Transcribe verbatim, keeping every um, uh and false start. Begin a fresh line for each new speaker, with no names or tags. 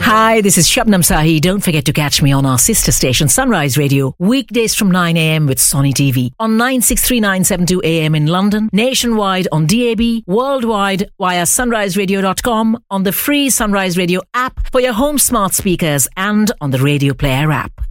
Hi, this is Shabnam Sahi. Don't forget to catch me on our sister station Sunrise Radio weekdays from nine a.m. with Sonny T V on nine six three nine seven two A M in London, nationwide on D A B, worldwide via sunrise radio dot com, on the free Sunrise Radio app for your home smart speakers and on the Radio Player app.